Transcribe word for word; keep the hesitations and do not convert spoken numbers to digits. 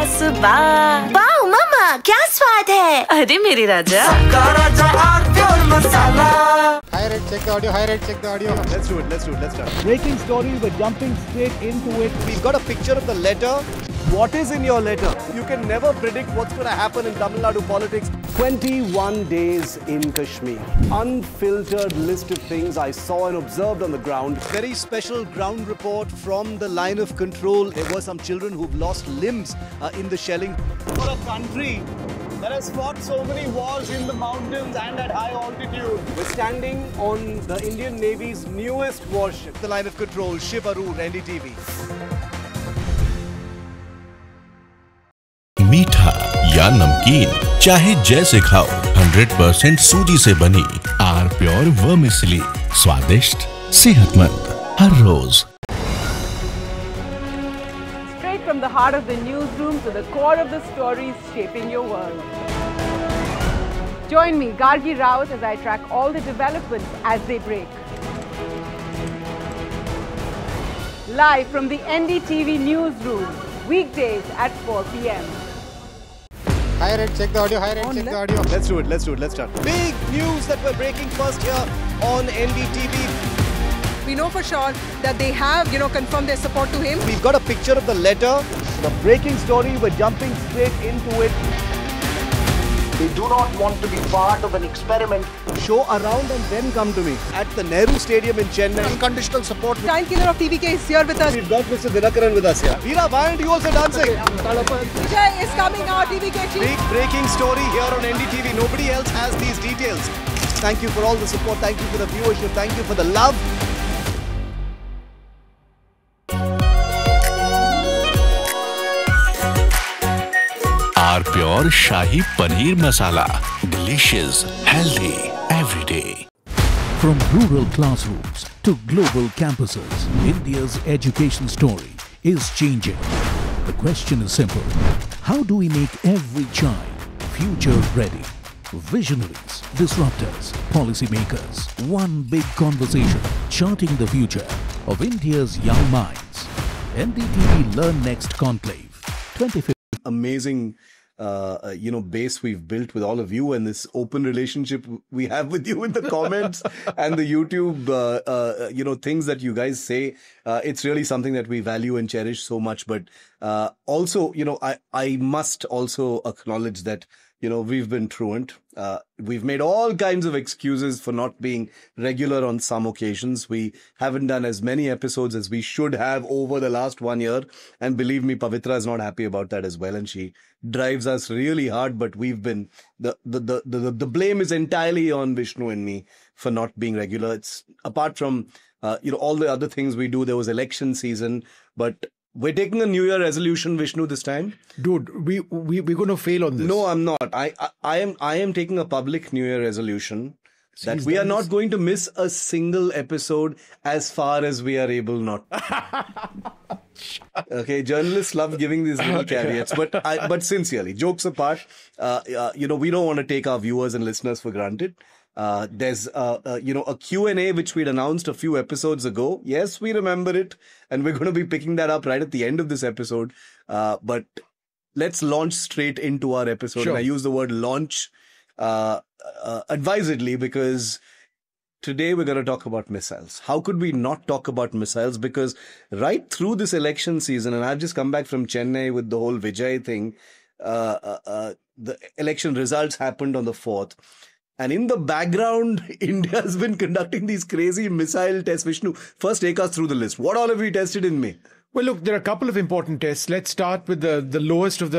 सुबह। वाओ मम्मा, क्या स्वाद है। अरे मेरे राजा। Hi Red, check the audio. Hi Red, check the audio. Let's do it. Let's do it. Let's start. Breaking story, we're jumping straight into it. We've got a picture of the letter. What is in your letter? You can never predict what's going to happen in Tamil Nadu politics. twenty-one days in Kashmir. Unfiltered list of things I saw and observed on the ground. Very special ground report from the line of control. There were some children who've lost limbs uh, in the shelling. For a country that has fought so many wars in the mountains and at high altitude. We're standing on the Indian Navy's newest warship, the line of control, Shiv Arur, N D T V. मीठा या नमकीन, चाहे जैसे खाओ, hundred percent सूजी से बनी are pure vermicelli, स्वादिष्ट, सेहतमंद, हर रोज। Straight from the heart of the newsroom to the core of the stories shaping your world. Join me, Gargi Raut, as I track all the developments as they break. Live from the N D T V newsroom, weekdays at four p m Hi Red, check the audio. Hi Red, check the audio. Let's do it. Let's do it. Let's start. Big news that we're breaking first here on N D T V. We know for sure that they have, you know, confirmed their support to him. We've got a picture of the letter. The breaking story, we're jumping straight into it. They do not want to be part of an experiment. Show around and then come to me. At the Nehru Stadium in Chennai. Unconditional support. Time killer of T V K is here with us. We've got Mister Dinakaran with us here. Veera, why aren't you also dancing? Vijay is coming now, T V K chief. Big breaking story here on N D T V. Nobody else has these details. Thank you for all the support. Thank you for the viewership. Thank you for the love. Are pure shahi paneer masala, delicious, healthy, everyday. From rural classrooms to global campuses, India's education story is changing. The question is simple: how do we make every child future ready? Visionaries, disruptors, policymakers, one big conversation charting the future of India's young minds. N D T V Learn Next Conclave, twenty-fifth. Amazing uh, you know, base we've built with all of you, and this open relationship we have with you in the comments and the YouTube, uh, uh, you know, things that you guys say. Uh, it's really something that we value and cherish so much. But uh, also, you know, I, I must also acknowledge that, you know, we've been truant. Uh, we've made all kinds of excuses for not being regular on some occasions. We haven't done as many episodes as we should have over the last one year. And believe me, Pavitra is not happy about that as well. And she drives us really hard. But we've been, the, the, the, the, the blame is entirely on Vishnu and me for not being regular. It's apart from, uh, you know, all the other things we do. There was election season, but we're taking a New Year resolution, Vishnu, this time. Dude, we, we, we're going to fail on this. No, I'm not. I, I, I am, I am taking a public New Year resolution that we are not going to miss a single episode as far as we are able not. Okay, journalists love giving these little caveats, but I, but sincerely, jokes apart, uh, uh, you know, we don't want to take our viewers and listeners for granted. Uh, there's, uh, uh, you know, a Q and A which we'd announced a few episodes ago. Yes, we remember it. And we're going to be picking that up right at the end of this episode. Uh, but let's launch straight into our episode. Sure. And I use the word launch uh, uh, advisedly because today we're going to talk about missiles. How could we not talk about missiles? Because right through this election season, and I've just come back from Chennai with the whole Vijay thing, uh, uh, uh, the election results happened on the fourth. And in the background, India has been conducting these crazy missile tests. Vishnu, first take us through the list. What all have we tested in May? Well, look, there are a couple of important tests. Let's start with the, the lowest of the